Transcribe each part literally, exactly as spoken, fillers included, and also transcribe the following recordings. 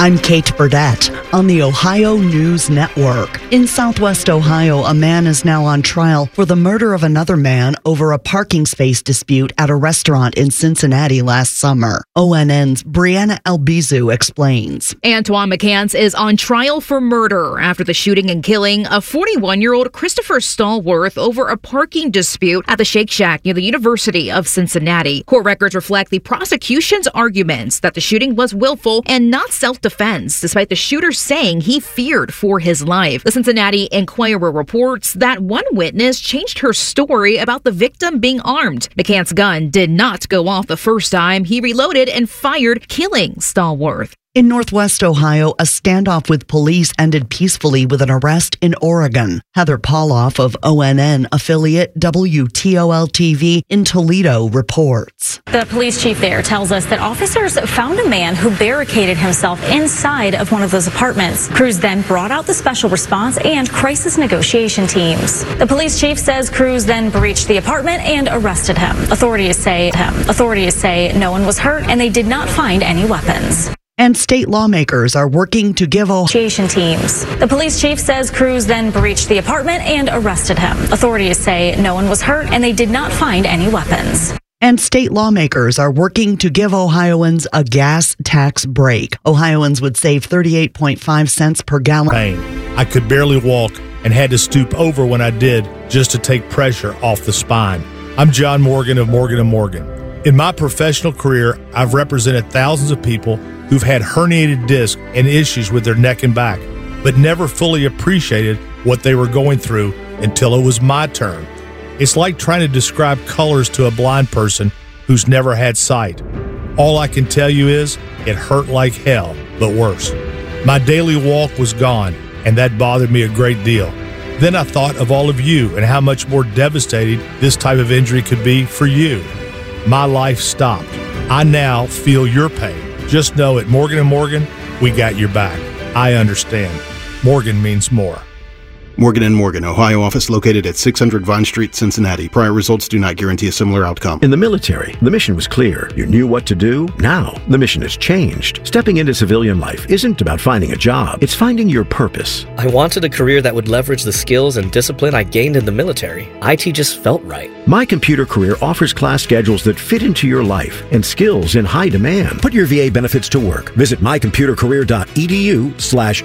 I'm Kate Burdett on the Ohio News Network. In Southwest Ohio, a man is now on trial for the murder of another man over a parking space dispute at a restaurant in Cincinnati last summer. O N N's Brianna Albizu explains. Antoine McCants is on trial for murder after the shooting and killing of forty-one-year-old Christopher Stallworth over a parking dispute at the Shake Shack near the University of Cincinnati. Court records reflect the prosecution's arguments that the shooting was willful and not self-defense. Defense, despite the shooter saying he feared for his life. The Cincinnati Enquirer reports that one witness changed her story about the victim being armed. McCants' gun did not go off the first time. He reloaded and fired, killing Stallworth. In Northwest Ohio, a standoff with police ended peacefully with an arrest in Oregon. Heather Pauloff of O N N affiliate W T O L T V in Toledo reports. The police chief there tells us that officers found a man who barricaded himself inside of one of those apartments. Crews then brought out the special response and crisis negotiation teams. The police chief says crews then breached the apartment and arrested him. Authorities say him. Authorities say no one was hurt and they did not find any weapons. And state lawmakers are working to give Ohio teams. The police chief says crews then breached the apartment and arrested him. Authorities say no one was hurt and they did not find any weapons. And state lawmakers are working to give Ohioans a gas tax break. Ohioans would save thirty-eight point five cents per gallon. Pain. I could barely walk and had to stoop over when I did just to take pressure off the spine. I'm John Morgan of Morgan and Morgan. In my professional career, I've represented thousands of people who've had herniated discs and issues with their neck and back, but never fully appreciated what they were going through until it was my turn. It's like trying to describe colors to a blind person who's never had sight. All I can tell you is it hurt like hell, but worse. My daily walk was gone, and that bothered me a great deal. Then I thought of all of you and how much more devastating this type of injury could be for you. My life stopped. I now feel your pain. Just know at Morgan and Morgan, we got your back. I understand. Morgan means more. Morgan and Morgan, Ohio office located at six hundred Vine Street, Cincinnati. Prior results do not guarantee a similar outcome. In the military, the mission was clear. You knew what to do. Now, the mission has changed. Stepping into civilian life isn't about finding a job. It's finding your purpose. I wanted a career that would leverage the skills and discipline I gained in the military. I T just felt right. My Computer Career offers class schedules that fit into your life and skills in high demand. Put your V A benefits to work. Visit mycomputercareer.edu slash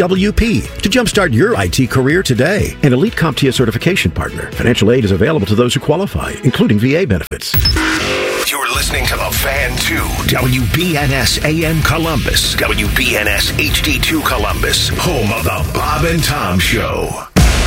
CWP to jumpstart your I T career today. An Elite CompTIA certification partner. Financial aid is available to those who qualify, including V A benefits. You're listening to The Fan two, W B N S A M Columbus, W B N S H D two Columbus, home of The Bob and Tom Show.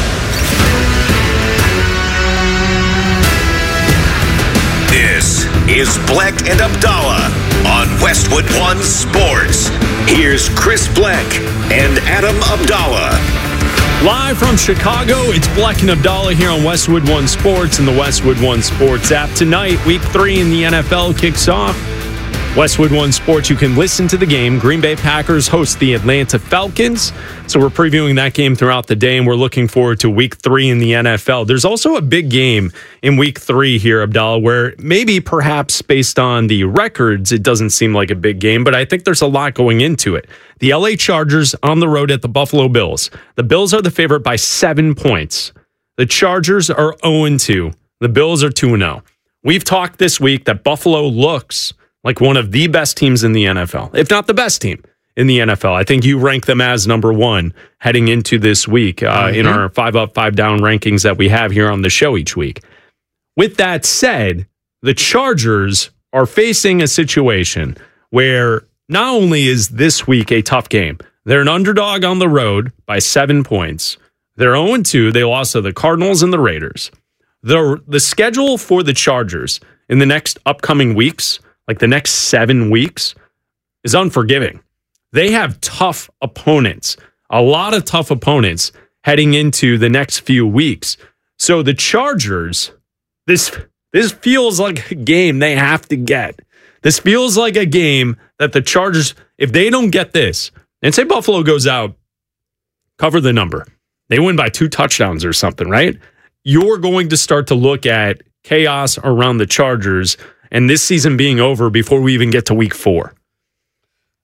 This is Bleck and Abdallah on Westwood One Sports. Here's Chris Bleck and Adam Abdallah. Live from Chicago, it's Bleck and Abdallah here on Westwood One Sports and the Westwood One Sports app. Tonight, week three in the N F L kicks off. Westwood One Sports, you can listen to the game. Green Bay Packers host the Atlanta Falcons. So we're previewing that game throughout the day, and we're looking forward to week three in the N F L. There's also a big game in week three here, Abdallah, where maybe perhaps based on the records, it doesn't seem like a big game, but I think there's a lot going into it. The L A Chargers on the road at the Buffalo Bills. The Bills are the favorite by seven points. The Chargers are oh and two. The Bills are two and oh. We've talked this week that Buffalo looks like one of the best teams in the N F L, if not the best team in the N F L. I think you rank them as number one heading into this week uh, mm-hmm. in our five up, five down rankings that we have here on the show each week. With that said, the Chargers are facing a situation where not only is this week a tough game, they're an underdog on the road by seven points. They're oh and two. They lost to the Cardinals and the Raiders. The, the schedule for the Chargers in the next upcoming weeks, like the next seven weeks, is unforgiving. They have tough opponents, a lot of tough opponents heading into the next few weeks. So the Chargers, this this feels like a game they have to get. This feels like a game that the Chargers, if they don't get this, and say Buffalo goes out, cover the number, they win by two touchdowns or something, right? You're going to start to look at chaos around the Chargers and this season being over before we even get to week four.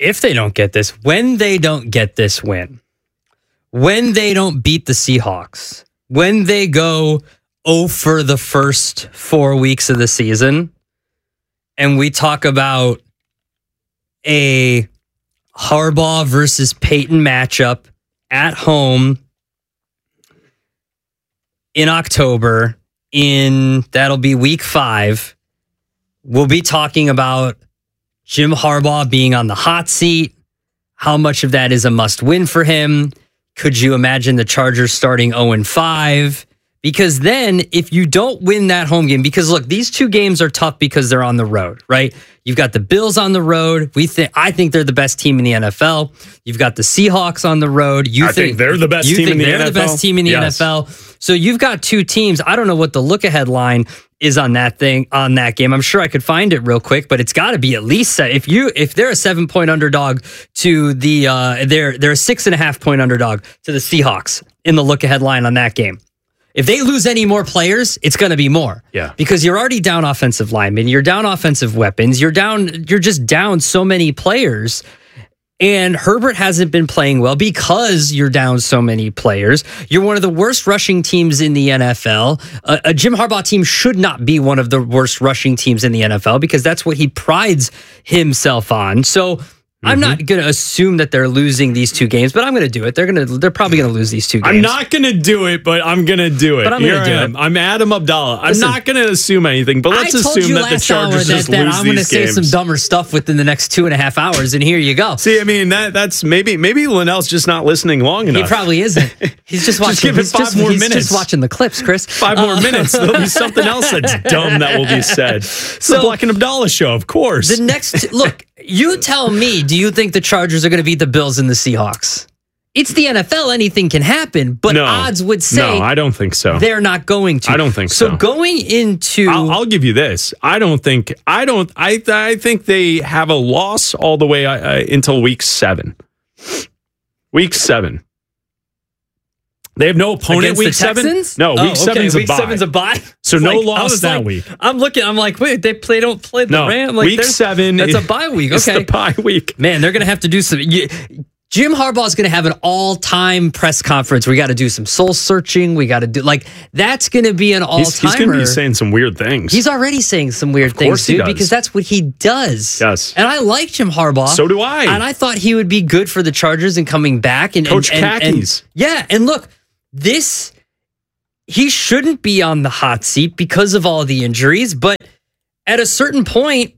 if they don't get this, when they don't get this win, when they don't beat the Seahawks, when they go oh for the first four weeks of the season, and we talk about a Harbaugh versus Peyton matchup at home in October, in that'll be week five, we'll be talking about Jim Harbaugh being on the hot seat. How much of that is a must win for him? Could you imagine the Chargers starting oh and five? Because then if you don't win that home game, because look, these two games are tough because they're on the road, right? You've got the Bills on the road. We think I think they're the best team in the N F L. You've got the Seahawks on the road. You I think, think they're the best you team think in the they're N F L. the best team in the Yes. N F L. So you've got two teams. I don't know what the look ahead line is on that thing on that game. I'm sure I could find it real quick, but it's got to be at least se- if you if they're a seven point underdog to the uh, they're they're a six and a half point underdog to the Seahawks in the look ahead line on that game. If they lose any more players, it's going to be more. Yeah. Because you're already down offensive linemen, you're down offensive weapons, you're down, you're just down so many players. And Herbert hasn't been playing well because you're down so many players. You're one of the worst rushing teams in the N F L. A, a Jim Harbaugh team should not be one of the worst rushing teams in the N F L because that's what he prides himself on. So I'm not going to assume that they're losing these two games, but I'm going to do it. They're going to. They're probably going to lose these two games. I'm not going to do it, but I'm going to do it. But I'm Here gonna do I am. it. I'm Adam Abdallah. Listen, I'm not going to assume anything, but let's I told assume you that the last hour Chargers that, just that lose I'm going to these say games. some dumber stuff within the next two and a half hours, and here you go. See, I mean that that's maybe maybe Linnell's just not listening long enough. He probably isn't. He's just watching. Just give it he's five just, more he's minutes. just watching the clips, Chris. Five more Uh, minutes. There'll be something else that's dumb that will be said. It's So- the Black and Abdallah show, of course. The next look, you tell me. Do you think the Chargers are going to beat the Bills and the Seahawks? It's the N F L. Anything can happen, but no, odds would say no. I don't think so. they're not going to. I don't think so. So going into, I'll, I'll give you this. I don't think. I don't. I. I think they have a loss all the way uh, until week seven. Week seven. They have no opponent against week the seven. Texans? No, Oh, week seven's okay. a bye. Week seven's a bye. So It's no like- I loss was that like- week. I'm looking. I'm like, wait, they play. Don't play the No, Rams. Like, week there's- seven. That's is- a bye week. It's Okay, the bye week. man, they're gonna have to do some. You, Jim Harbaugh is going to have an all-time press conference. We got to do some soul searching. We got to do like that's going to be an all-timer. He's, he's going to be saying some weird things. He's already saying some weird Of course things, he dude, does. because that's what he does. Yes. And I like Jim Harbaugh. So do I. And I thought he would be good for the Chargers and coming back and Coach and, and, Khakis. and yeah, and look, this he shouldn't be on the hot seat because of all the injuries, but at a certain point,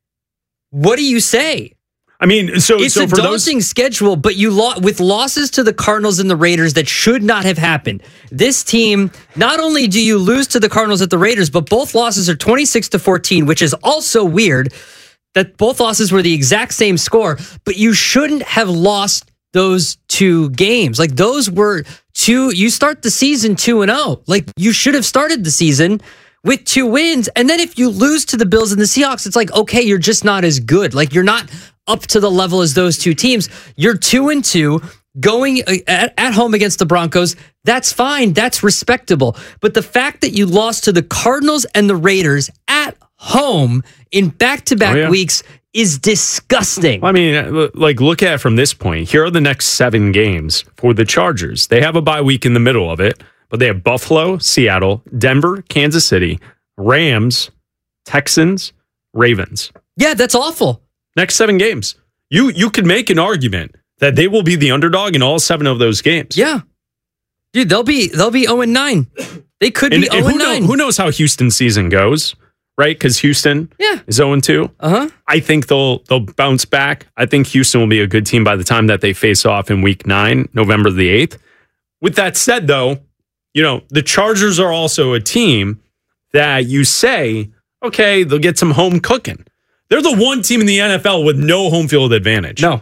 what do you say? I mean, so It's so a for daunting those, schedule, but you lo- with losses to the Cardinals and the Raiders that should not have happened. This team, not only do you lose to the Cardinals at the Raiders, but both losses are twenty-six to fourteen, which is also weird that both losses were the exact same score, but you shouldn't have lost those two games. Like those were two, you start the season two and oh. Like you should have started the season with two wins. And then if you lose to the Bills and the Seahawks, it's like, okay, you're just not as good. Like you're not up to the level as those two teams. You're two and two going at, at home against the Broncos. That's fine. That's respectable. But the fact that you lost to the Cardinals and the Raiders at home in back-to-back Oh, yeah. weeks is disgusting. I mean, like, look at it from this point. Here are the next seven games for the Chargers. They have a bye week in the middle of it, but they have Buffalo, Seattle, Denver, Kansas City, Rams, Texans, Ravens. Yeah, that's awful. Next seven games. You you could make an argument that they will be the underdog in all seven of those games. Yeah. Dude, they'll be they'll be oh and nine. They could And, be and oh who, and know, nine. who knows how Houston's season goes, right? Because Houston Yeah. is oh and two. Uh-huh. I think they'll they'll bounce back. I think Houston will be a good team by the time that they face off in week nine, November the eighth. With that said, though, you know, the Chargers are also a team that you say, okay, they'll get some home cooking. They're the one team in the N F L with no home field advantage. No.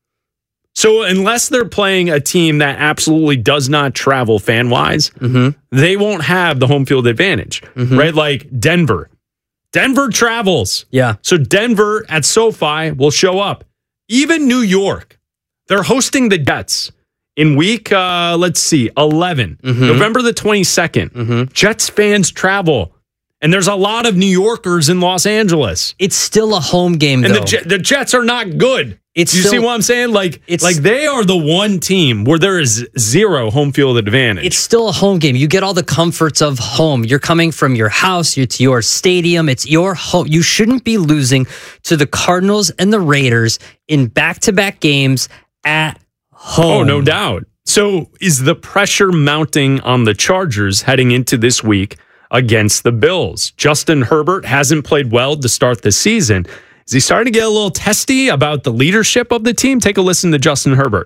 So unless they're playing a team that absolutely does not travel fan-wise, Mm-hmm. they won't have the home field advantage, Mhm. right? Like Denver. Denver travels. Yeah. So Denver at SoFi will show up. Even New York, they're hosting the Jets in week, uh, let's see, eleven, Mhm. November the twenty-second. Mhm. Jets fans travel. And there's a lot of New Yorkers in Los Angeles. It's still a home game, And though. the, Je- the Jets are not good. It's Do you still, see what I'm saying? Like, it's, like they are the one team where there is zero home field advantage. It's still a home game. You get all the comforts of home. You're coming from your house. It's your stadium. It's your home. You shouldn't be losing to the Cardinals and the Raiders in back-to-back games at home. Oh, no doubt. So is the pressure mounting on the Chargers heading into this week against the Bills? Justin Herbert hasn't played well to start the season. Is he starting to get a little testy about the leadership of the team? Take a listen to Justin Herbert.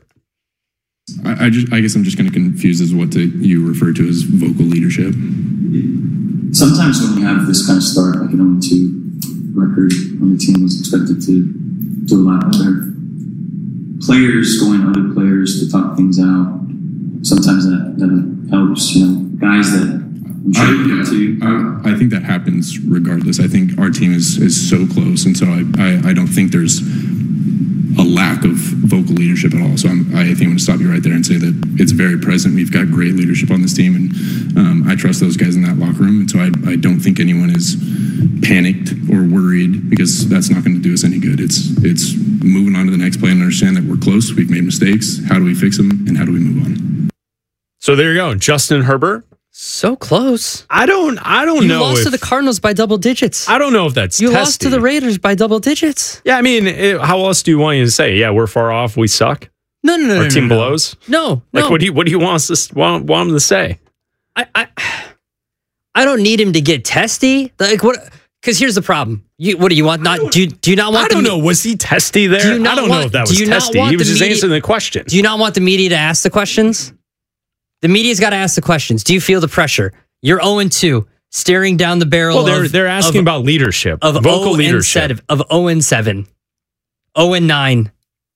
I, I just, I guess I'm just kind of confused as what to, you refer to as vocal leadership. Sometimes when you have this kind of start, like an oh and two record on the team was expected to do a lot better. Players going to other players to talk things out. Sometimes that, that helps, you know, guys that I, yeah, I, I think that happens regardless. I think our team is, is so close, and so I, I, I don't think there's a lack of vocal leadership at all. So I'm, I think I'm going to stop you right there and say that it's very present. We've got great leadership on this team, and um, I trust those guys in that locker room. And so I, I don't think anyone is panicked or worried, because that's not going to do us any good. It's it's moving on to the next play and understand that we're close. We've made mistakes. How do we fix them, and how do we move on? So there you go, Justin Herbert. So close. I don't. I don't you know. You lost if, to the Cardinals by double digits. I don't know if that's. You testy. lost to the Raiders by double digits. Yeah, I mean, it, how else do you want you to say? Yeah, we're far off. We suck. No, no, no. Our no, team no, blows. No, like no. what do you what do you want us to want, want him to say? I, I, I don't need him to get testy. Like what? Because here's the problem. You, what do you want? Not do you, do you not want? I don't the, know. Was he testy there? Do you not I don't want, know if that do was you testy. Not He was just media, answering the question. Do you not want the media to ask the questions? The media's got to ask the questions. Do you feel the pressure? You're oh and two, staring down the barrel. Well, they're of, they're asking of, about leadership, of vocal oh leadership, and seven, of oh and seven, oh and nine.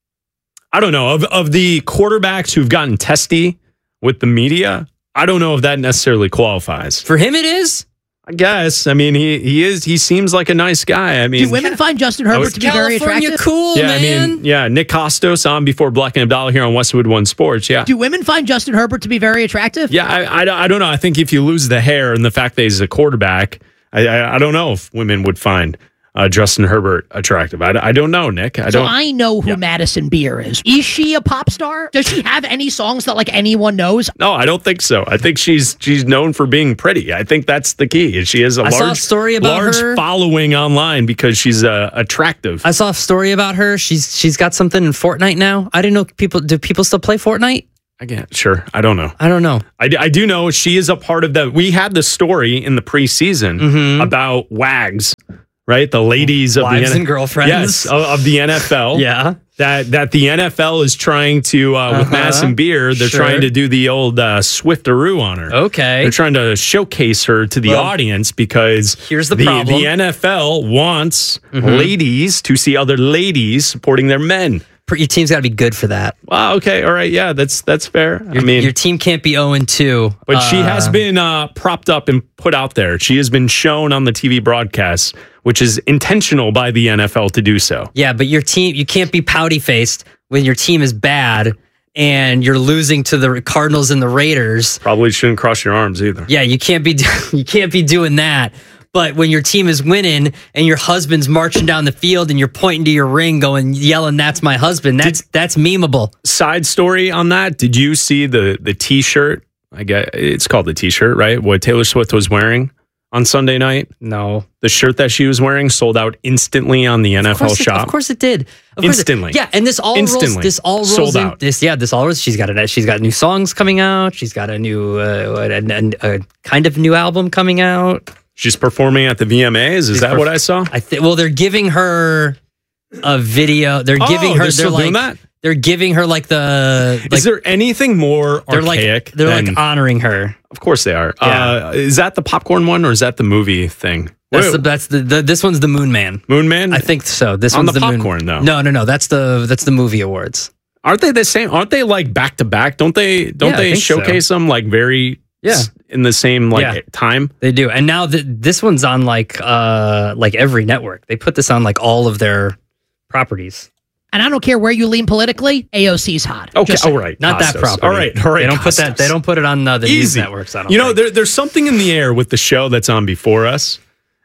I don't know of of the quarterbacks who've gotten testy with the media. I don't know if that necessarily qualifies. For him, it is. I guess. I mean, he he is. He seems like a nice guy. I mean, do women find Justin Herbert was, to be California very attractive? Cool, yeah, man. I mean, yeah. Nick Costos on before Black and Abdallah here on Westwood One Sports. Yeah. Do women find Justin Herbert to be very attractive? Yeah, I, I, I don't know. I think if you lose the hair and the fact that he's a quarterback, I I, I don't know if women would find uh, Justin Herbert attractive. I, I don't know, Nick. I so don't. I know who yeah. Madison Beer is. Is she a pop star? Does she have any songs that like anyone knows? No, I don't think so. I think she's she's known for being pretty. I think that's the key. She has a I large saw a story about large her. following online because she's uh, attractive. I saw a story about her. She's she's got something in Fortnite now. I didn't know people. Do people still play Fortnite? Again, sure. I don't know. I don't know. I, I do know she is a part of the. We had the story in the preseason mm-hmm. about WAGs. Right, the ladies of Wives the and girlfriends, yes, of, of the N F L. yeah, that that the N F L is trying to uh, with uh-huh. Madison Beer. They're sure. trying to do the old uh, Swiftaroo on her. Okay, they're trying to showcase her to the well, audience because here's the, the problem: the N F L wants mm-hmm. ladies to see other ladies supporting their men. Your team's got to be good for that. Wow. Okay. All right. Yeah. That's that's fair. Your, I mean, your team can't be oh and two. But uh, she has been uh, propped up and put out there. She has been shown on the T V broadcasts, which is intentional by the N F L to do so. Yeah, but your team, you can't be pouty faced when your team is bad and you're losing to the Cardinals and the Raiders. Probably shouldn't cross your arms either. Yeah, you can't be you can't be doing that. But when your team is winning and your husband's marching down the field and you're pointing to your ring going, yelling, "That's my husband," that's Did, that's memeable. Side story on that, did you see the the T-shirt? I guess it's called the T-shirt, right? What Taylor Swift was wearing on Sunday night? No. The shirt that she was wearing sold out instantly on the N F L it, shop. Of course it did. Of instantly. It, yeah, and this all instantly. rolls this all rolls sold in, out. This yeah, this all rolls. She's got a she's got new songs coming out. She's got a new uh, a, a, a kind of new album coming out. She's performing at the V M As. Is She's that perf- what I saw? I think. Well, they're giving her a video. They're oh, giving her. They're, they're still like. Doing that? They're giving her like the. Like, is there anything more they're archaic? Like, they're than, like honoring her. Of course they are. Yeah. Uh, is that the popcorn one or is that the movie thing? That's Whoa. the that's the, the this one's the Moon Man. Moon Man. I think so. This On one's the the popcorn moon. though. No, no, no. That's the that's the movie awards. Aren't they the same? Aren't they like back to back? Don't they? Don't yeah, they showcase so. them like very? Yeah. In the same like yeah. time. They do. And now the, this one's on like uh like every network. They put this on like all of their properties. And I don't care where you lean politically, A O C's hot. Okay, all right. Not Costos. that property. All right, all right. They don't Costos. put that. They don't put it on uh, the Easy. news networks. I don't you know, think. there, there's something in the air with the show that's on before us,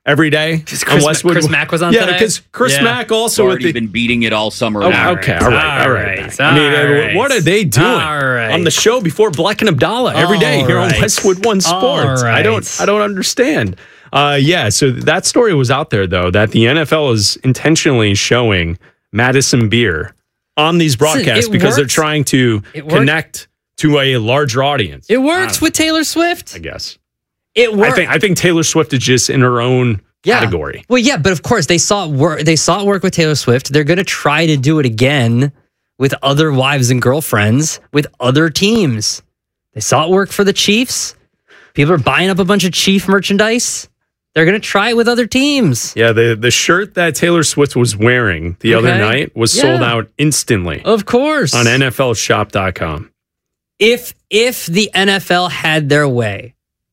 every day. Chris, on Westwood. Chris Mack was on yeah, today? because Chris yeah. Mack also already with the, been beating it all summer. Oh, long. okay, all right, all right. All right. I mean, all right. what are they doing all right. on the show before Black and Abdallah every day all here right. on Westwood One Sports? Right. I don't, I don't understand. Uh, yeah, so that story was out there though that the N F L is intentionally showing Madison Beer on these broadcasts Listen, because works. they're trying to connect to a larger audience. It works with Taylor Swift. I guess. It works. I think I think Taylor Swift is just in her own yeah. category. Well, yeah, but of course they saw it work. They saw it work with Taylor Swift. They're going to try to do it again with other wives and girlfriends with other teams. They saw it work for the Chiefs. People are buying up a bunch of Chief merchandise. They're going to try it with other teams. Yeah, the the shirt that Taylor Swift was wearing the Okay. other night was Yeah. sold out instantly. Of course. On N F L shop dot com. If if the N F L had their way,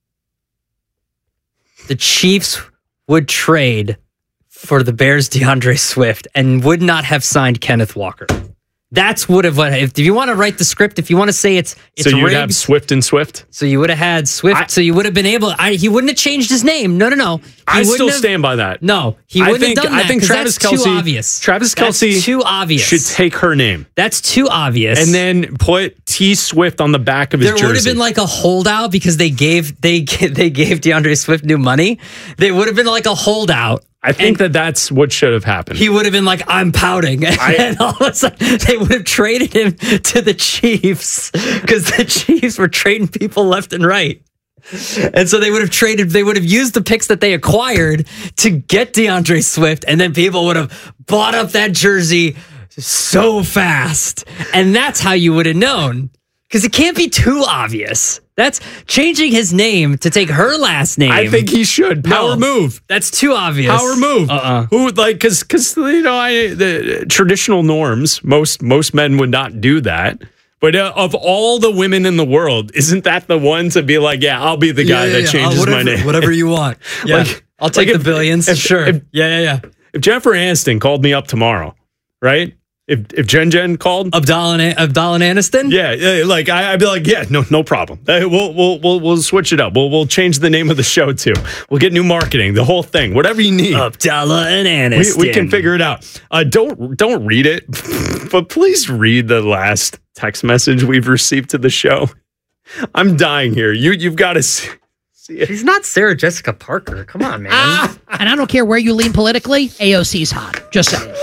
the Chiefs would trade for the Bears' DeAndre Swift and would not have signed Kenneth Walker. That's would have what if you want to write the script, if you want to say it's it's so you'd rigged, have Swift and Swift? so you would have had Swift, I- so you would have been able. I, he wouldn't have changed his name. No, no, no. He I wouldn't still have- stand by that. No, he I wouldn't think, have done that. I think 'cause Travis that's Kelce, too obvious. Travis That's Kelce too obvious. should take her name That's too obvious. and then put T Swift on the back of his There jersey. would have been like a holdout because they gave they they gave DeAndre Swift new money. They would have been like a holdout. I think that that's what should have happened. He would have been like, "I'm pouting," and I- then all of a sudden they would have traded him to the Chiefs because the Chiefs were trading people left and right. And so they would have traded, they would have used the picks that they acquired to get DeAndre Swift, and then people would have bought up that jersey so fast. And that's how you would have known. Because it can't be too obvious. That's changing his name to take her last name. I think he should. Power No, move. That's too obvious. Power move. Uh-uh. Who like because because you know I the traditional norms. Most most men would not do that. But uh, of all the women in the world, isn't that the one to be like, yeah, I'll be the guy Yeah, yeah, that yeah. changes Uh, whatever, my name, whatever you want. Yeah, Like- I'll take like the if- billions. if- sure. if- yeah, yeah, yeah. If Jennifer Aniston called me up tomorrow, right? If if Jen Jen called, Abdallah and, Abdallah and Aniston. yeah, yeah, like I, I'd be like, yeah, no, no problem. Uh, We'll we'll we'll we'll switch it up. We'll we'll change the name of the show too. We'll get new marketing, the whole thing, whatever you need. Abdallah and Aniston. We, we can figure it out. Uh, don't don't read it, but please read the last text message we've received to the show. I'm dying here. You you've got to see, see it. She's not Sarah Jessica Parker. Come on, man. Ah, and I don't care where you lean politically, A O C's hot. Just saying.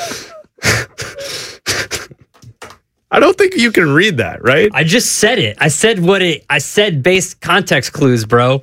I don't think you can read that, right? I just said it. I said what it. I said based context clues, bro.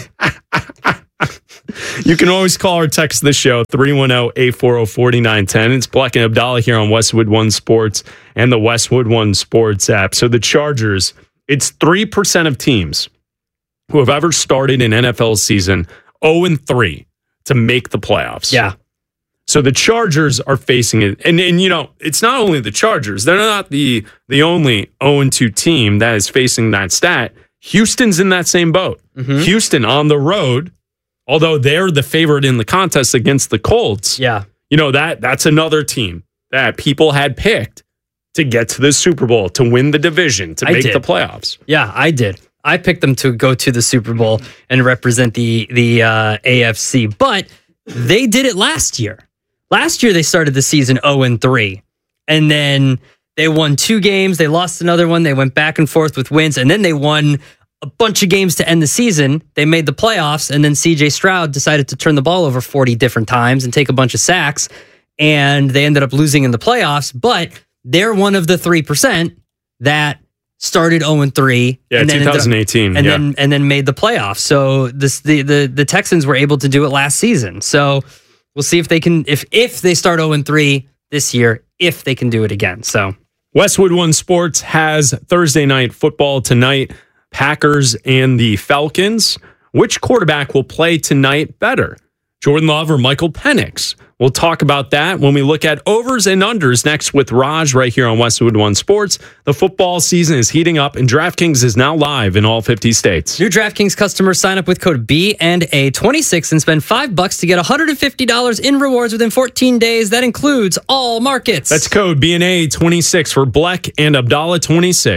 You can always call or text the show, three one zero, eight four zero, four nine one zero. It's Black and Abdallah here on Westwood One Sports and the Westwood One Sports app. So the Chargers, it's three percent of teams who have ever started an N F L season oh and three to make the playoffs. Yeah. So the Chargers are facing it. And, and you know, it's not only the Chargers. They're not the, the only oh and two team that is facing that stat. Houston's in that same boat. Mm-hmm. Houston on the road, although they're the favorite in the contest against the Colts. Yeah. You know, that that's another team that people had picked to get to the Super Bowl, to win the division, to I make did. the playoffs. Yeah, I did. I picked them to go to the Super Bowl and represent the the uh, A F C, but they did it last year. Last year they started the season oh and three, and then they won two games. They lost another one. They went back and forth with wins, and then they won a bunch of games to end the season. They made the playoffs, and then C J Stroud decided to turn the ball over forty different times and take a bunch of sacks, and they ended up losing in the playoffs. But they're one of the three percent that started oh and three. Yeah, and then ended up- twenty eighteen. and yeah. then and then made the playoffs. So this the, the the Texans were able to do it last season. So we'll see if they can if if they start oh and three this year, if they can do it again. So Westwood One Sports has Thursday night football tonight. Packers and the Falcons. Which quarterback will play tonight better? Jordan Love or Michael Penix? We'll talk about that when we look at overs and unders next with Raj right here on Westwood One Sports. The football season is heating up and DraftKings is now live in all fifty states. new DraftKings customers sign up with code B and A twenty-six and spend five bucks to get one hundred fifty dollars in rewards within fourteen days. That includes all markets. That's code B N A twenty-six for Black and Abdallah twenty-six.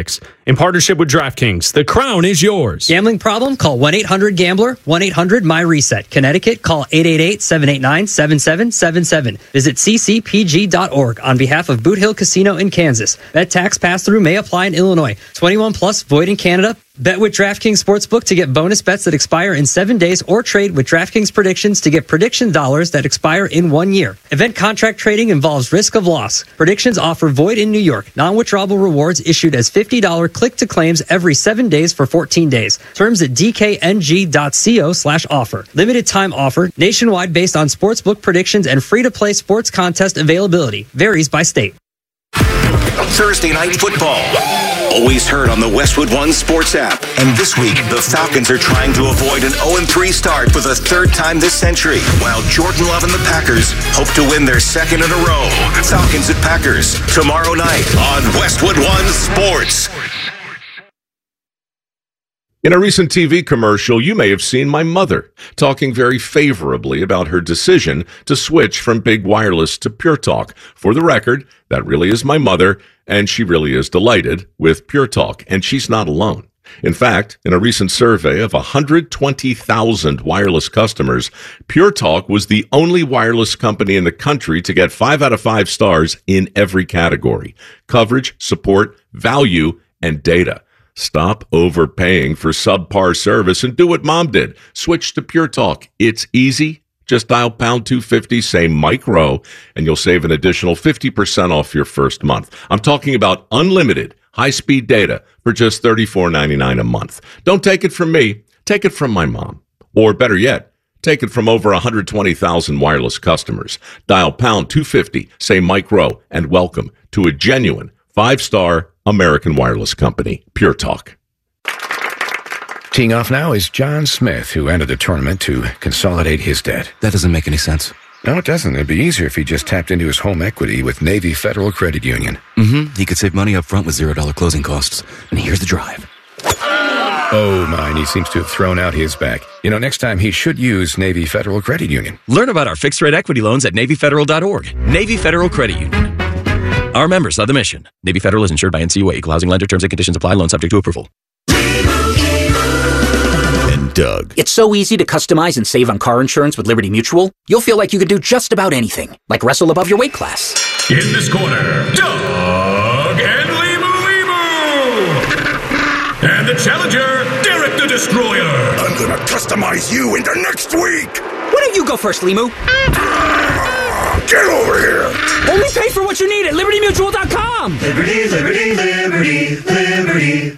In partnership with DraftKings, the crown is yours. Gambling problem? Call one eight hundred gambler, one eight hundred my reset. Connecticut, call eight eight eight, seven eight nine, seven seven seven seven. Visit c c p g dot org on behalf of Boot Hill Casino in Kansas. Bet tax pass-through may apply in Illinois. twenty-one plus, void in Canada. Bet with DraftKings Sportsbook to get bonus bets that expire in seven days or trade with DraftKings Predictions to get prediction dollars that expire in one year. Event contract trading involves risk of loss. Predictions offer void in New York. Non-withdrawable rewards issued as fifty dollars click-to-claims every seven days for fourteen days. Terms at d k n g dot co slash offer. Limited time offer. Nationwide based on sportsbook predictions and free-to-play sports contest availability. Varies by state. Thursday Night Football. Always heard on the Westwood One Sports app. And this week, the Falcons are trying to avoid an oh and three start for the third time this century, while Jordan Love and the Packers hope to win their second in a row. Falcons at Packers, tomorrow night on Westwood One Sports. In a recent T V commercial, you may have seen my mother talking very favorably about her decision to switch from big wireless to Pure Talk. For the record, that really is my mother, and she really is delighted with Pure Talk, and she's not alone. In fact, in a recent survey of one hundred twenty thousand wireless customers, Pure Talk was the only wireless company in the country to get five out of five stars in every category: coverage, support, value, and data. Stop overpaying for subpar service and do what Mom did. Switch to Pure Talk. It's easy. Just dial pound two fifty, say Mike Rowe, and you'll save an additional fifty percent off your first month. I'm talking about unlimited high-speed data for just thirty-four ninety-nine a month. Don't take it from me. Take it from my mom. Or better yet, take it from over one hundred twenty thousand wireless customers. Dial pound two fifty, say Mike Rowe, and welcome to a genuine five-star American wireless company, Pure Talk. Teeing off now is John Smith, who entered the tournament to consolidate his debt. That doesn't make any sense. No, it doesn't. It'd be easier if he just tapped into his home equity with Navy Federal Credit Union. Mm-hmm. He could save money up front with zero dollar closing costs. And here's the drive. Oh, mine. He seems to have thrown out his back. You know, next time he should use Navy Federal Credit Union. Learn about our fixed-rate equity loans at navy federal dot org. Navy Federal Credit Union. Our members of the mission. Navy Federal is insured by N C U A. Equal housing lender. Terms and conditions apply. Loan subject to approval. And Doug. It's so easy to customize and save on car insurance with Liberty Mutual. You'll feel like you could do just about anything, like wrestle above your weight class. In this corner, Doug and Limu Limu. And the challenger, Derek the Destroyer. I'm gonna customize you into next week. Why don't you go first, Limu? Get over here! Only pay for what you need at liberty mutual dot com! Liberty, liberty, liberty, liberty.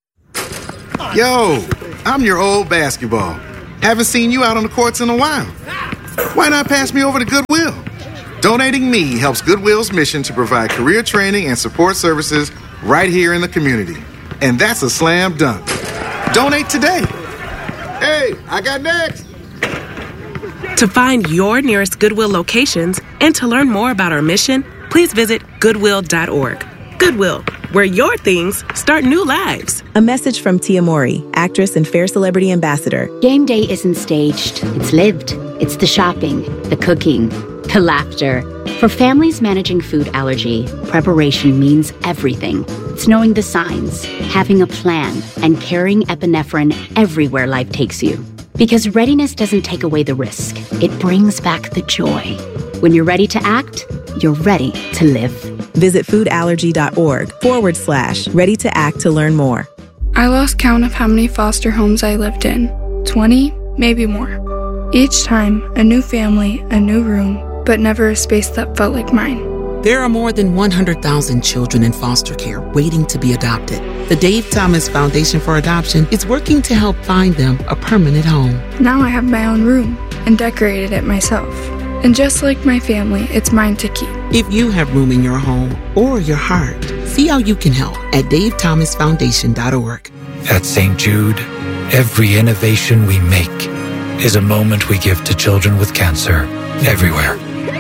Yo, I'm your old basketball. Haven't seen you out on the courts in a while. Why not pass me over to Goodwill? Donating me helps Goodwill's mission to provide career training and support services right here in the community. And that's a slam dunk. Donate today. Hey, I got next. To find your nearest Goodwill locations and to learn more about our mission, please visit goodwill dot org. Goodwill, where your things start new lives. A message from Tia Mori, actress and Fair Celebrity Ambassador. Game day isn't staged, it's lived. It's the shopping, the cooking, the laughter. For families managing food allergy, preparation means everything. It's knowing the signs, having a plan, and carrying epinephrine everywhere life takes you. Because readiness doesn't take away the risk. It brings back the joy. When you're ready to act, you're ready to live. Visit foodallergy.org forward slash ready to act to learn more. I lost count of how many foster homes I lived in. twenty, maybe more. Each time, a new family, a new room, but never a space that felt like mine. There are more than one hundred thousand children in foster care waiting to be adopted. The Dave Thomas Foundation for Adoption is working to help find them a permanent home. Now I have my own room and decorated it myself. And just like my family, it's mine to keep. If you have room in your home or your heart, see how you can help at dave thomas foundation dot org. At Saint Jude, every innovation we make is a moment we give to children with cancer everywhere.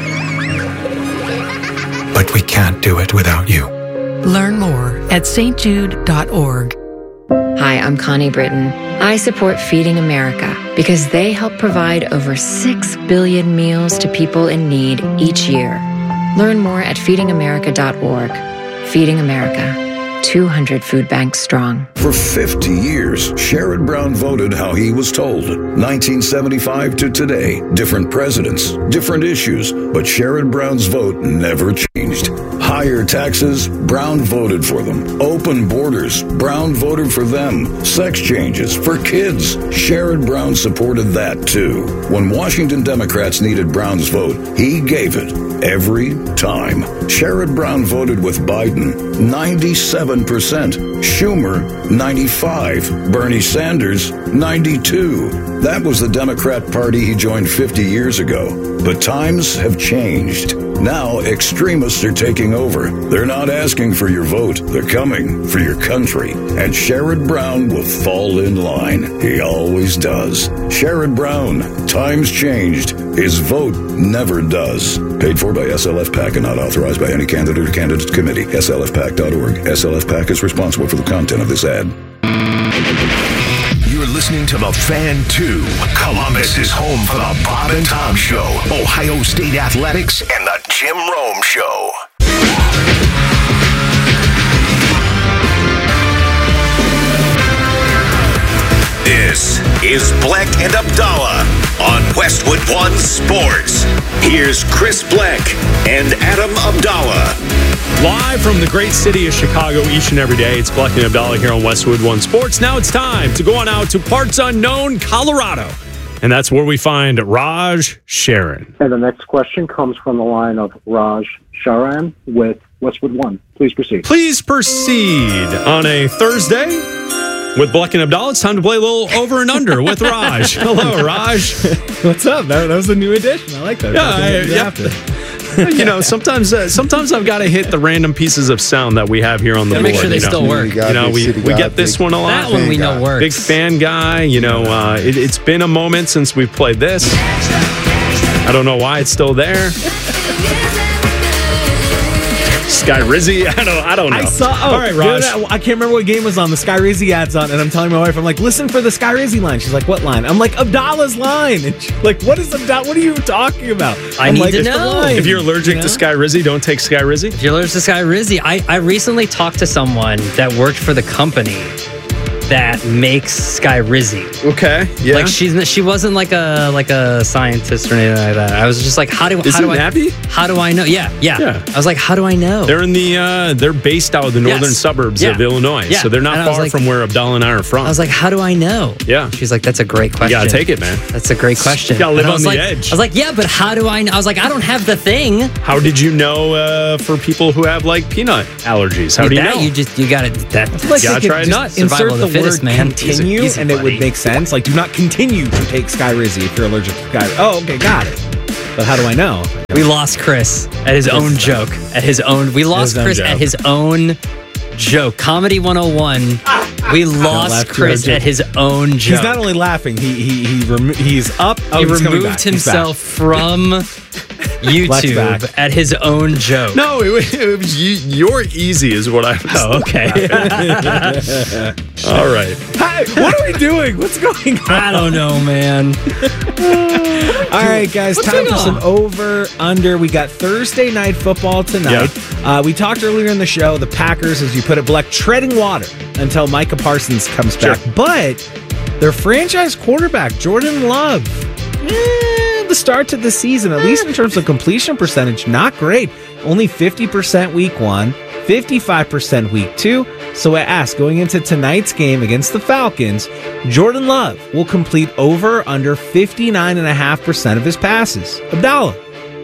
But we can't do it without you. Learn more at s t jude dot org. Hi, I'm Connie Britton. I support Feeding America because they help provide over six billion meals to people in need each year. Learn more at feeding america dot org. Feeding America. two hundred food banks strong. For fifty years, Sherrod Brown voted how he was told. nineteen seventy-five to today, different presidents, different issues, but Sherrod Brown's vote never changed. Higher taxes, Brown voted for them. Open borders, Brown voted for them. Sex changes for kids, Sherrod Brown supported that too. When Washington Democrats needed Brown's vote, he gave it every time. Sherrod Brown voted with Biden, ninety-seven percent. Schumer, ninety-five. Bernie Sanders, ninety-two. That was the Democrat Party he joined fifty years ago. But times have changed. Now extremists are taking over. They're not asking for your vote. They're coming for your country. And Sherrod Brown will fall in line. He always does. Sherrod Brown, times changed. His vote never does. Paid for by S L F PAC and not authorized by any candidate or candidate committee. S L F PAC dot org. S L F PAC is responsible for the content of this ad. You're listening to The Fan two. Columbus is home for the Bob and Tom Show, Ohio State Athletics, and the Jim Rome Show. This is Bleck and Abdallah on Westwood One Sports. Here's Chris Bleck and Adam Abdallah. Live from the great city of Chicago each and every day, it's Bleck and Abdallah here on Westwood One Sports. Now it's time to go on out to parts unknown Colorado. And that's where we find Raj Sharon. And the next question comes from the line of Raj Sharan with Westwood One. Please proceed. Please proceed on a Thursday with Bleck and Abdallah. It's time to play a little over and under with Raj. Hello, Raj. What's up? That, that was a new addition. I like that. Yeah, I, yeah. You know, sometimes uh, sometimes I've got to hit the random pieces of sound that we have here on the board. Make sure they you know? still work. You know, we, we get this one a lot. That one we know works. Big fan guy. You know, uh, it, it's been a moment since we've played this. I don't know why it's still there. Sky Rizzy? I don't I don't know. I saw, oh, all right, Raj. I can't remember what game was on. The Sky Rizzy ad's on, and I'm telling my wife, I'm like, listen for the Sky Rizzy line. She's like, what line? I'm like, Abdallah's line. And she's like, what is Abdallah? What are you talking about? I I'm need like, to it's the know. line. If you're allergic You know? to Sky Rizzy, don't take Sky Rizzy. If you're allergic to Sky Rizzy, I, I recently talked to someone that worked for the company that makes Sky Rizzy. Okay, yeah. Like she's she wasn't like a like a scientist or anything like that. I was just like, how do Is how it do I Abby? how do I know? Yeah, yeah, Yeah. I was like, how do I know? They're in the uh, they're based out of the northern Yes. suburbs Yeah. of Illinois, Yeah. so they're not And I was far like- from where Abdallah and I are from. I was like, how do I know? Yeah. She's like, that's a great question. You gotta take it, man. That's a great question. You gotta live And I on was the like, edge. I was like, yeah, but how do I know? I was like, I don't have the thing. How did you know uh, for people who have like peanut allergies? How With do you that, know? You just you got to that. Like gotta they could try a just nut. insert Survival of the the fittest, word man. continue, Easy, and it buddy. would make sense. Like, do not continue to take Sky Rizzy if you're allergic to Sky. Oh, okay, got it. But how do I know? We lost Chris at his own joke. At his own, we lost His own Chris joke. at his own joke. Comedy one oh one. We lost laugh Chris too hard. at his own joke. He's not only laughing. He he he remo- he's up. Oh, he he's coming removed back. He's himself back. from YouTube back. at his own joke. No, it, was- it was you, you're easy is what I was. Oh, okay. All right. Hi, what are we doing? What's going on? I don't know, man. All right, guys, What's time going for some on? over under. We got Thursday night football tonight. Uh, we talked earlier in the show, the Packers, as you put it, Bleck, treading water until Micah Parsons comes Sure. back. But their franchise quarterback, Jordan Love, eh, the start to the season, at least in terms of completion percentage, not great. Only fifty percent week one, fifty-five percent week two. So I ask, going into tonight's game against the Falcons, Jordan Love will complete over or under fifty-nine point five percent of his passes. Abdallah.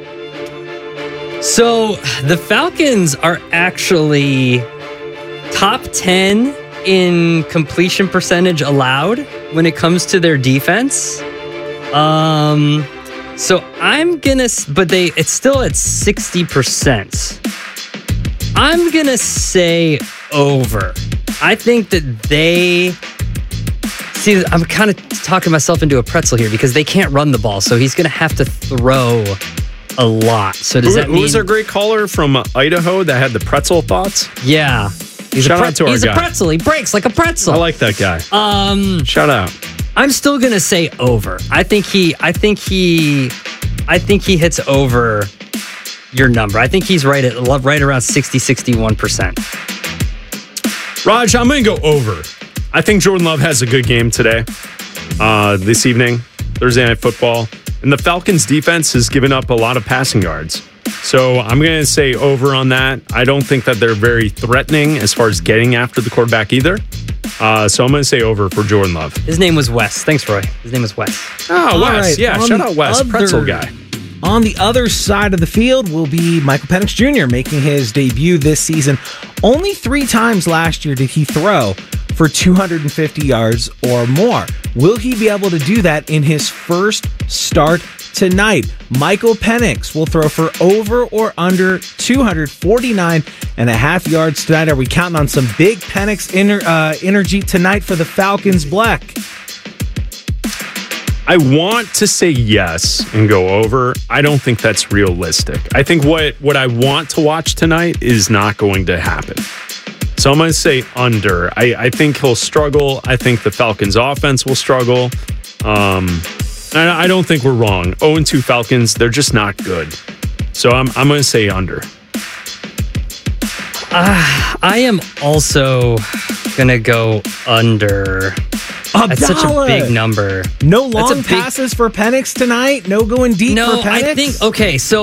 So the Falcons are actually top ten in completion percentage allowed when it comes to their defense. Um, so I'm gonna, s- but they it's still at sixty percent. I'm gonna say over. I think that they see. I'm kind of talking myself into a pretzel here because they can't run the ball, so he's gonna have to throw a lot. So does Who, that who mean was our great caller from uh, Idaho that had the pretzel thoughts? Yeah. He's Shout a pre- out to our He's guy. a pretzel. He breaks like a pretzel. I like that guy. Um, Shout out. I'm still gonna say over. I think he. I think he. I think he hits over your number. I think he's right at right around sixty, sixty-one percent. Raj, I'm going to go over. I think Jordan Love has a good game today, uh, this evening, Thursday Night Football. And the Falcons' defense has given up a lot of passing yards. So I'm going to say over on that. I don't think that they're very threatening as far as getting after the quarterback either. Uh, so I'm going to say over for Jordan Love. His name was Wes. Thanks, Roy. His name was Wes. Oh, All Wes. right, Yeah, on shout the out Wes, other- pretzel guy. On the other side of the field will be Michael Penix Junior making his debut this season. Only three times last year did he throw for two hundred fifty yards or more. Will he be able to do that in his first start tonight? Michael Penix will throw for over or under two hundred forty-nine and a half yards tonight. Are we counting on some big Penix ener- uh, energy tonight for the Falcons, Black? I want to say yes and go over. I don't think that's realistic. I think what, what I want to watch tonight is not going to happen. So I'm going to say under. I, I think he'll struggle. I think the Falcons offense will struggle. Um, I, I don't think we're wrong. oh and two Falcons, they're just not good. So I'm, I'm going to say under. Uh, I am also going to go under. That's such a Abdallah. big number. No That's a long big- passes for Penix tonight? No going deep No, for Penix? I think, okay, so.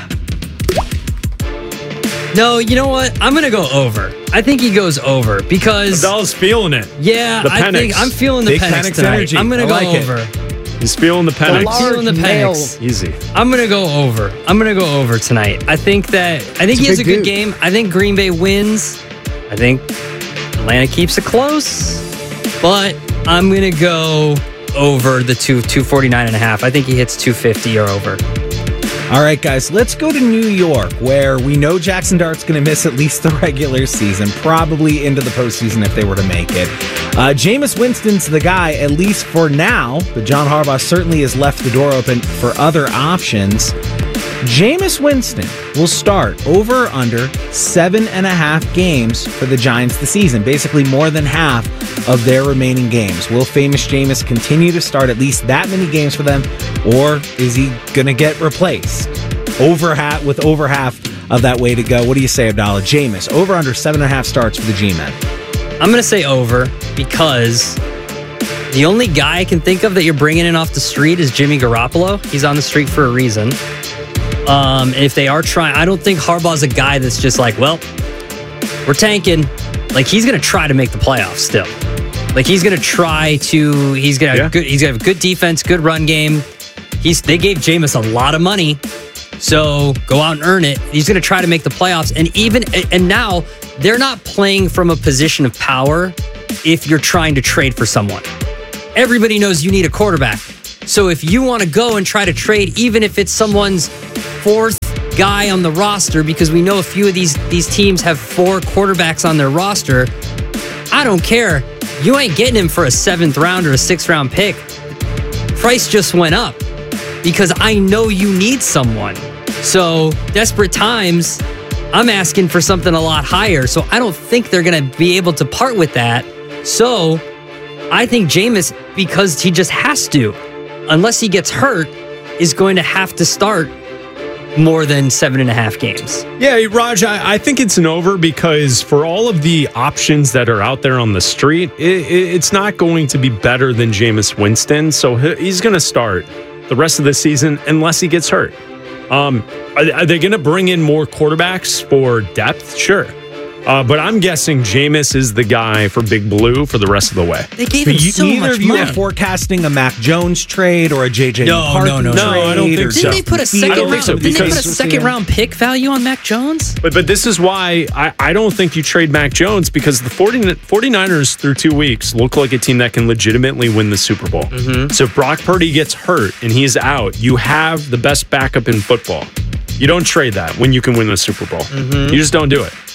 No, you know what? I'm going to go over. I think he goes over because. Abdallah's feeling it. Yeah, The I Penix. think I'm feeling the Big Penix, Penix tonight. energy. I'm going to I go like it. over. He's feeling the Penix. I'm feeling the Penix. Easy. I'm gonna go over. I'm gonna go over tonight. I think that I think It's he a has a big good dude. game. I think Green Bay wins. I think Atlanta keeps it close, but I'm gonna go over the two two forty nine and a half. I think he hits two fifty or over. All right, guys, let's go to New York, where we know Jackson Dart's going to miss at least the regular season, probably into the postseason if they were to make it. Uh, Jameis Winston's the guy, at least for now, but John Harbaugh certainly has left the door open for other options. Jameis Winston will start over or under seven and a half games for the Giants this season, basically more than half of their remaining games. Will famous Jameis continue to start at least that many games for them, or is he going to get replaced? Over half, with over half of that way to go. What do you say, Abdallah? Jameis, over under seven and a half starts for the G-Men. I'm gonna say over because the only guy I can think of that you're bringing in off the street is Jimmy Garoppolo. He's on the street for a reason. Um, if they are trying, I don't think Harbaugh's a guy that's just like, well, we're tanking. Like he's gonna try to make the playoffs still. Like he's gonna try to. He's gonna Yeah. have good. He's gonna have a good defense, good run game. He's. They gave Jameis a lot of money, so go out and earn it. He's gonna try to make the playoffs, and even and now they're not playing from a position of power. If you're trying to trade for someone, everybody knows you need a quarterback. So if you want to go and try to trade, even if it's someone's fourth guy on the roster, because we know a few of these these teams have four quarterbacks on their roster, I don't care. You ain't getting him for a seventh round or a sixth round pick. Price just went up because I know you need someone. So desperate times, I'm asking for something a lot higher. So I don't think they're going to be able to part with that. So I think Jameis, because he just has to, unless he gets hurt, is going to have to start more than seven and a half games. Yeah, Raj, I, I think it's an over because for all of the options that are out there on the street, it, it, it's not going to be better than Jameis Winston. So he, he's going to start the rest of the season unless he gets hurt. Um, are, are they going to bring in more quarterbacks for depth? Sure. Uh, but I'm guessing Jameis is the guy for Big Blue for the rest of the way. They gave But him you, so neither much of you money. are forecasting a Mac Jones trade or a J J No, McCarthy no, no, trade. no. No, I don't think or so. Didn't they put a Justin second I don't think round? so, Didn't they put a because- second round pick value on Mac Jones? But but this is why I, I don't think you trade Mac Jones because the 40, 49ers through two weeks look like a team that can legitimately win the Super Bowl. Mm-hmm. So if Brock Purdy gets hurt and he's out, you have the best backup in football. You don't trade that when you can win the Super Bowl. Mm-hmm. You just don't do it.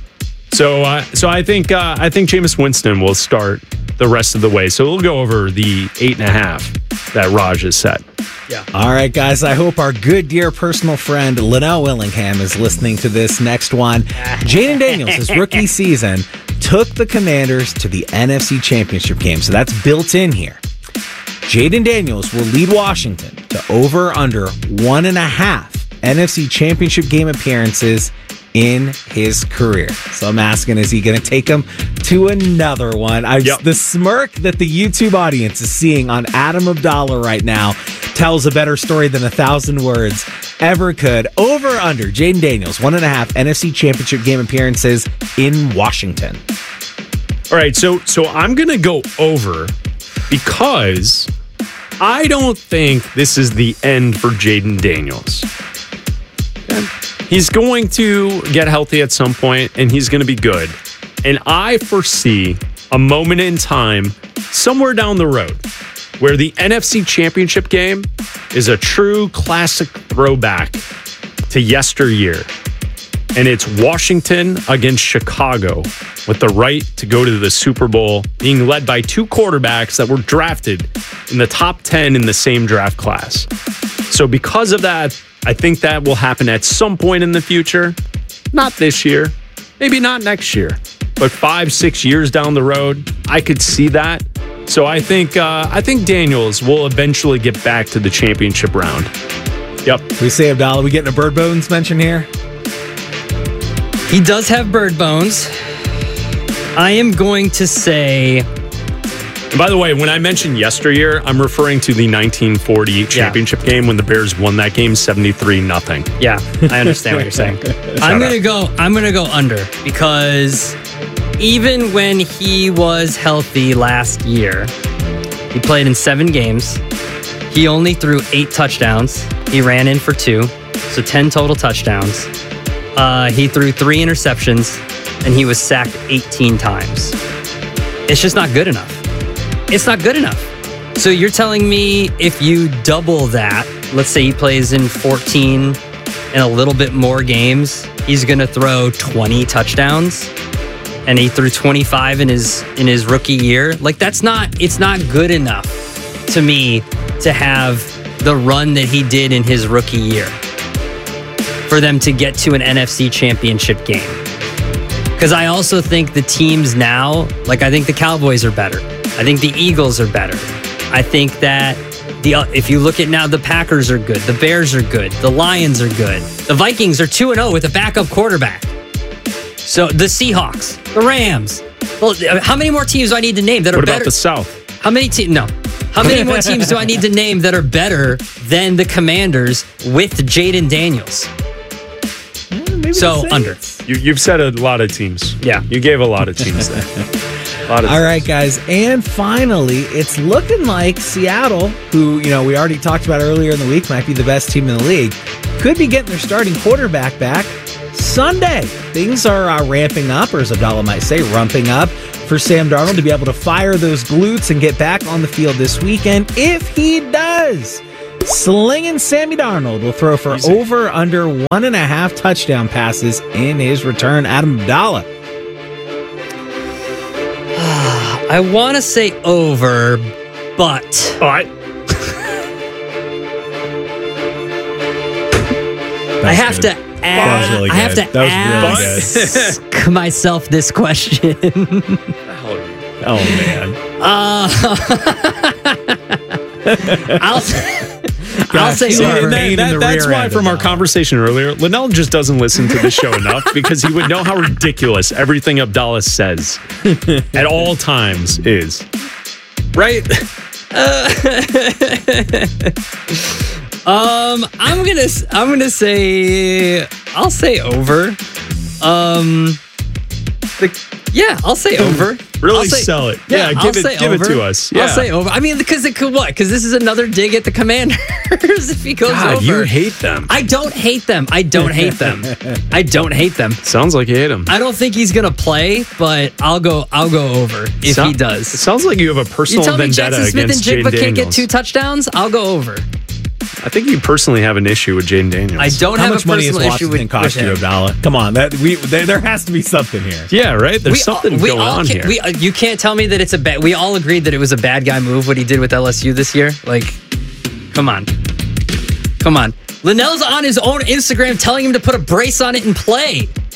So uh, so I think uh, I think Jameis Winston will start the rest of the way. So we'll go over the eight and a half that Raj has set. Yeah. All right, guys. I hope our good, dear personal friend Linnell Willingham is listening to this next one. Jaden Daniels, his rookie season, took the Commanders to the N F C Championship game. So that's built in here. Jaden Daniels will lead Washington to over or under one and a half N F C Championship game appearances in his career. So I'm asking, is he going to take him to another one. I, Yep. The smirk that the YouTube audience is seeing on Adam Abdallah right now tells a better story than a thousand words ever could. Over under Jaden Daniels, one and a half N F C Championship game appearances in Washington. All right, so so I'm going to go over because I don't think this is the end for Jaden Daniels. Okay. He's going to get healthy at some point, and he's going to be good. And I foresee a moment in time somewhere down the road where the N F C Championship game is a true classic throwback to yesteryear. And it's Washington against Chicago with the right to go to the Super Bowl, being led by two quarterbacks that were drafted in the top ten in the same draft class. So because of that, I think that will happen at some point in the future. Not this year, maybe not next year, but five, six years down the road, I could see that. So I think uh, I think Daniels will eventually get back to the championship round. Yep. We say Abdallah, we getting a Bird Bones mention here? He does have bird bones. I am going to say... And by the way, when I mentioned yesteryear, I'm referring to the nineteen forty championship yeah. game when the Bears won that game seventy-three nothing. Yeah, I understand what you're saying. I'm going to go I'm going to go under because even when he was healthy last year, he played in seven games. He only threw eight touchdowns. He ran in for two, so ten total touchdowns. Uh, he threw three interceptions, and he was sacked eighteen times. It's just not good enough. It's not good enough. So you're telling me if you double that, let's say he plays in fourteen and a little bit more games, he's going to throw twenty touchdowns, and he threw twenty-five in his in his rookie year. Like that's not it's not good enough to me to have the run that he did in his rookie year for them to get to an N F C Championship game. Because I also think the teams now, like I think the Cowboys are better. I think the Eagles are better. I think that the if you look at now, the Packers are good. The Bears are good. The Lions are good. The Vikings are two and oh with a backup quarterback. So the Seahawks, the Rams. Well, how many more teams do I need to name that are what better? What about the South? How many teams? No. How many more teams do I need to name that are better than the Commanders with Jaden Daniels? Maybe so under. You, you've said a lot of teams. Yeah. You gave a lot of teams there. A lot of All teams. right, guys. And finally, it's looking like Seattle, who, you know, we already talked about earlier in the week, might be the best team in the league, could be getting their starting quarterback back Sunday. Things are uh, ramping up, or as Abdallah might say, rumping up for Sam Darnold to be able to fire those glutes and get back on the field this weekend. If he does, slinging Sammy Darnold will throw for Easy. over under one and a half touchdown passes in his return. Adam Abdallah. I want to say over, but all right. I have good. to add. Really I have to that ask really myself this question. Oh man. Uh, I'll. I'll say See, over. That, that, that's why from our conversation earlier, Linnell just doesn't listen to the show enough because he would know how ridiculous everything Abdallah says at all times is. Right? Uh, um, I'm gonna I'm gonna say I'll say over. Um, the, yeah, I'll say over. Really I'll say, sell it. Yeah, yeah give, it, give it to us. Yeah. I'll say over. I mean, because it could what? Because this is another dig at the Commanders if he goes God, over. You hate them. I don't hate them. I don't hate them. I don't hate them. Sounds like you hate them. I don't think he's gonna play, but I'll go. I'll go over if so, he does. It sounds like you have a personal you tell vendetta me Jackson Smith against and Jaden Jigba Daniels. can't get two touchdowns. I'll go over. I think you personally have an issue with Jaden Daniels. I don't How have much a money is personal issue Washington with, cost with you, him. Abdallah? Come on, that we there, there has to be something here. Yeah, right. There's we something all, we going all on can, here. We, uh, you can't tell me that it's a bad. We all agreed that it was a bad guy move what he did with L S U this year. Like, come on, come on. Linnell's on his own Instagram telling him to put a brace on it and play.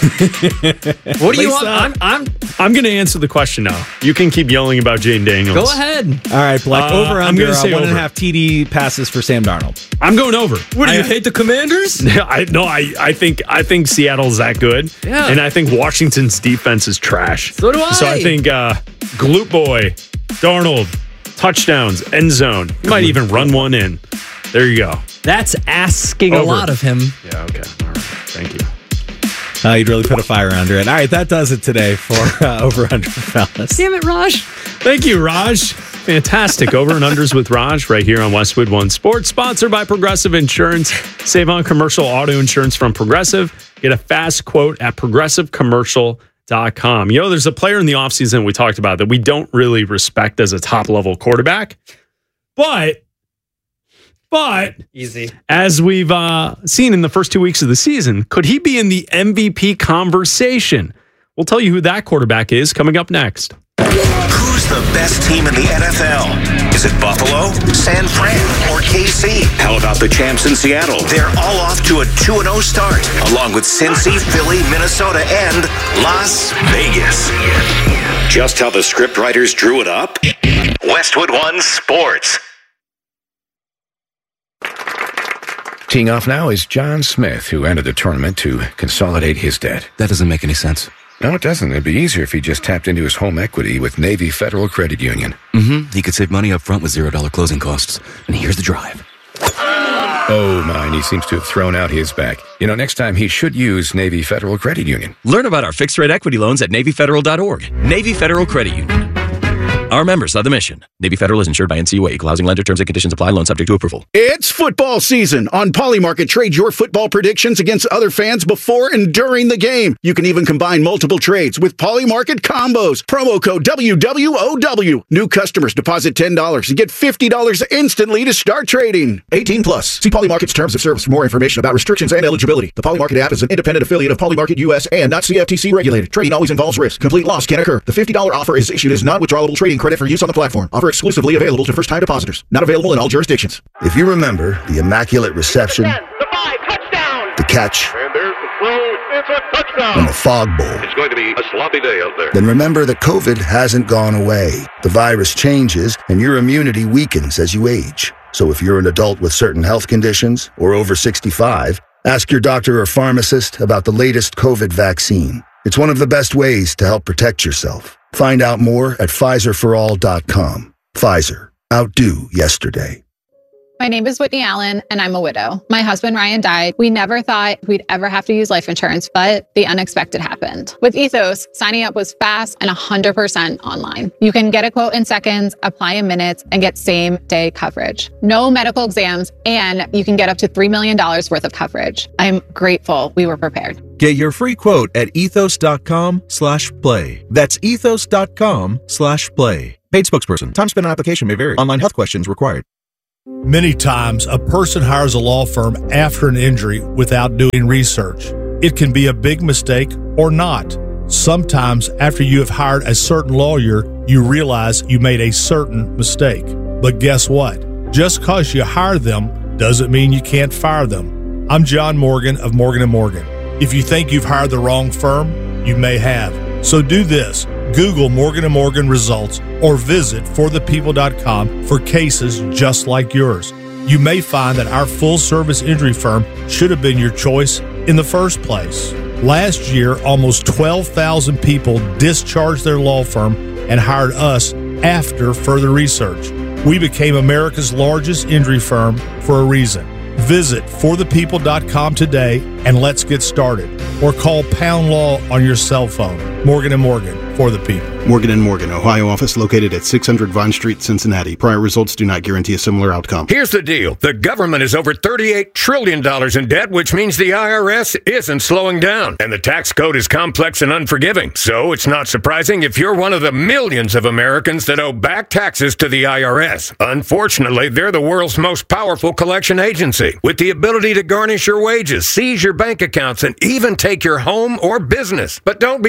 What do you want? I'm I'm, I'm going to answer the question now. You can keep yelling about Jane Daniels. Go ahead. All right, Black. Uh, over I'm under gonna say uh, one and a over. half T D passes for Sam Darnold. I'm going over. What do you I, hate the Commanders? I no, I, I think I think Seattle's that good. Yeah. And I think Washington's defense is trash. So do I. So I think uh, Glute Boy, Darnold, touchdowns, end zone. He might even run one in. There you go. That's asking Over. a lot of him. Yeah, okay. All right. Thank you. Uh, you'd really put a fire under it. All right, that does it today for uh, Over Under Fellas. Damn it, Raj. Thank you, Raj. Fantastic. Over and unders with Raj right here on Westwood One Sports, sponsored by Progressive Insurance. Save on commercial auto insurance from Progressive. Get a fast quote at progressive commercial dot com. You know, there's a player in the offseason we talked about that we don't really respect as a top-level quarterback. But, but, easy. As we've uh, seen in the first two weeks of the season, could he be in the M V P conversation? We'll tell you who that quarterback is coming up next. Who's the best team in the N F L? Is it Buffalo, San Fran, or K C? How about the champs in Seattle? They're all off to a two and oh start, along with Cincy, Philly, Minnesota, and Las Vegas. Just how the scriptwriters drew it up? Westwood One Sports. Teeing off now is John Smith, who entered the tournament to consolidate his debt. That doesn't make any sense. No, it doesn't. It'd be easier if he just tapped into his home equity with Navy Federal Credit Union. Mm-hmm. He could save money up front with zero dollar closing costs. And here's the drive. Oh, mine. He seems to have thrown out his back. You know, next time he should use Navy Federal Credit Union. Learn about our fixed rate equity loans at navy federal dot org. Navy Federal Credit Union. Our members of the mission. Navy Federal is insured by N C U A. Equal housing lender. Terms and conditions apply. Loan subject to approval. It's football season. On Polymarket, trade your football predictions against other fans before and during the game. You can even combine multiple trades with Polymarket combos. Promo code W W O W. New customers deposit ten dollars and get fifty dollars instantly to start trading. eighteen plus. See Polymarket's terms of service for more information about restrictions and eligibility. The Polymarket app is an independent affiliate of Polymarket U S and not C F T C regulated. Trading always involves risk. Complete loss can occur. The fifty dollars offer is issued as non-withdrawable trading credit for use on the platform. Offer exclusively available to first-time depositors. Not available in all jurisdictions. If you remember the immaculate reception, the catch, And there's the throw. It's a touchdown. and the fog bowl, It's going to be a sloppy day out there. then remember that COVID hasn't gone away. The virus changes and your immunity weakens as you age. So if you're an adult with certain health conditions or over sixty-five, ask your doctor or pharmacist about the latest COVID vaccine. It's one of the best ways to help protect yourself. Find out more at Pfizer for all dot com. Pfizer. Outdo yesterday. My name is Whitney Allen, and I'm a widow. My husband, Ryan, died. We never thought we'd ever have to use life insurance, but the unexpected happened. With Ethos, signing up was fast and one hundred percent online. You can get a quote in seconds, apply in minutes, and get same-day coverage. No medical exams, and you can get up to three million dollars worth of coverage. I'm grateful we were prepared. Get your free quote at ethos.com slash play. That's ethos.com slash play. Paid spokesperson. Time spent on application may vary. Online health questions required. Many times, a person hires a law firm after an injury without doing research. It can be a big mistake or not. Sometimes, after you have hired a certain lawyer, you realize you made a certain mistake. But guess what? Just because you hire them doesn't mean you can't fire them. I'm John Morgan of Morgan and Morgan. If you think you've hired the wrong firm, you may have. So do this. Google Morgan and Morgan results or visit for the people dot com for cases just like yours. You may find that our full-service injury firm should have been your choice in the first place. Last year, almost twelve thousand people discharged their law firm and hired us after further research. We became America's largest injury firm for a reason. Visit for the people dot com today and let's get started. Or call Pound Law on your cell phone. Morgan and Morgan, for the people. Morgan and Morgan, Ohio office located at six hundred Vine Street, Cincinnati. Prior results do not guarantee a similar outcome. Here's the deal. The government is over thirty-eight trillion dollars in debt, which means the I R S isn't slowing down. And the tax code is complex and unforgiving. So it's not surprising if you're one of the millions of Americans that owe back taxes to the I R S. Unfortunately, they're the world's most powerful collection agency, with the ability to garnish your wages, seize your bank accounts, and even take your home or business. But don't be stressed.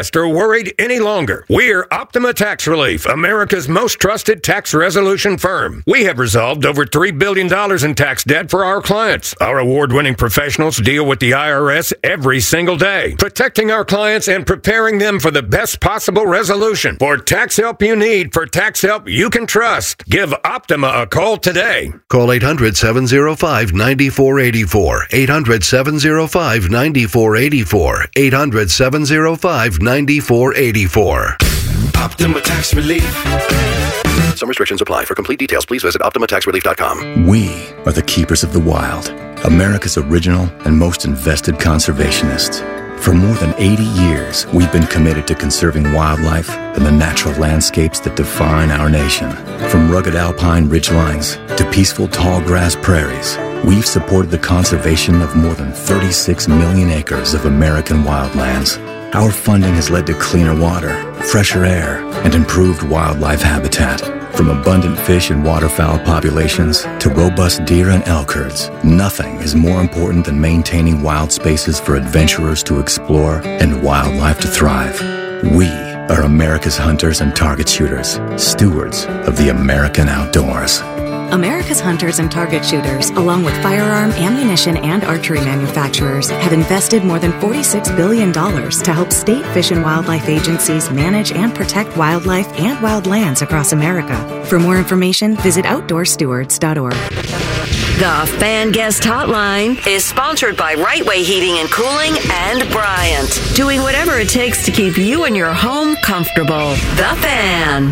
stressed or worried any longer. We're Optima Tax Relief, America's most trusted tax resolution firm. We have resolved over three billion dollars in tax debt for our clients. Our award-winning professionals deal with the I R S every single day, protecting our clients and preparing them for the best possible resolution. For tax help you need, for tax help you can trust, give Optima a call today. Call eight hundred, seven oh five, nine four eight four. eight hundred, seven oh five, nine four eight four. eight hundred, seven oh five, nine four eight four. Optima Tax Relief. Some restrictions apply. For complete details, please visit optima tax relief dot com. We are the keepers of the wild, America's original and most invested conservationists. For more than eighty years, we've been committed to conserving wildlife and the natural landscapes that define our nation. From rugged alpine ridgelines to peaceful tall grass prairies, we've supported the conservation of more than thirty-six million acres of American wildlands. Our funding has led to cleaner water, fresher air, and improved wildlife habitat. From abundant fish and waterfowl populations to robust deer and elk herds, nothing is more important than maintaining wild spaces for adventurers to explore and wildlife to thrive. We are America's hunters and target shooters, stewards of the American outdoors. America's hunters and target shooters, along with firearm, ammunition, and archery manufacturers, have invested more than forty-six billion dollars to help state fish and wildlife agencies manage and protect wildlife and wildlands across America. For more information, visit outdoor stewards dot org. The Fan Guest Hotline is sponsored by Right Way Heating and Cooling and Bryant, doing whatever it takes to keep you and your home comfortable. The Fan.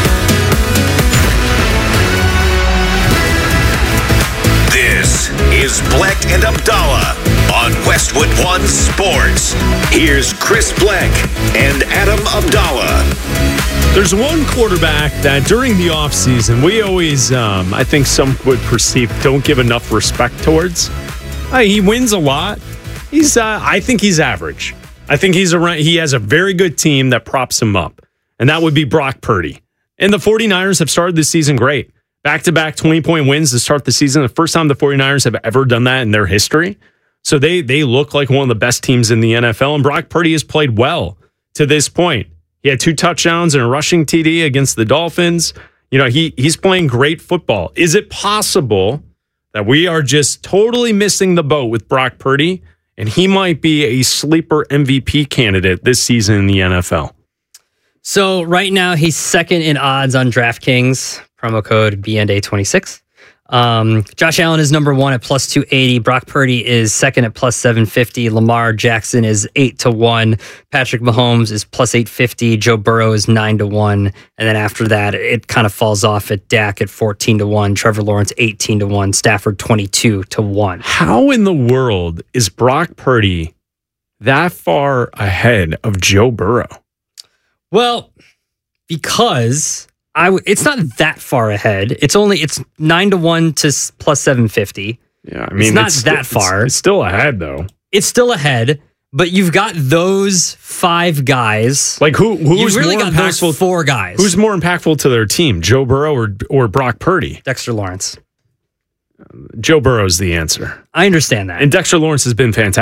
This is Bleck and Abdallah on Westwood One Sports. Here's Chris Bleck and Adam Abdallah. There's one quarterback that during the offseason we always, um, I think some would perceive, don't give enough respect towards. Uh, he wins a lot. He's, uh, I think he's average. I think he's around, he has a very good team that props him up, and that would be Brock Purdy. And the 49ers have started this season great. Back-to-back twenty-point wins to start the season. The first time the 49ers have ever done that in their history. So they they look like one of the best teams in the N F L. And Brock Purdy has played well to this point. He had two touchdowns and a rushing T D against the Dolphins. You know, he he's playing great football. Is it possible that we are just totally missing the boat with Brock Purdy and he might be a sleeper M V P candidate this season in the N F L? So right now he's second in odds on DraftKings. Promo code B N A twenty-six. Um, Josh Allen is number one at plus two eighty. Brock Purdy is second at plus seven fifty. Lamar Jackson is eight to one. Patrick Mahomes is plus eight fifty. Joe Burrow is nine to one. And then after that, it kind of falls off at Dak at fourteen to one. Trevor Lawrence eighteen to one. Stafford twenty-two to one. How in the world is Brock Purdy that far ahead of Joe Burrow? Well, because I w- it's not that far ahead. It's only it's nine to one to s- plus seven fifty. Yeah, I mean it's not it's that still, far. It's, it's still ahead though. It's still ahead, but you've got those five guys. Like who? Who's You've really more got impactful? those four guys. Who's more impactful to their team, Joe Burrow or or Brock Purdy? Dexter Lawrence. Joe Burrow's the answer. I understand that, and Dexter Lawrence has been fantastic.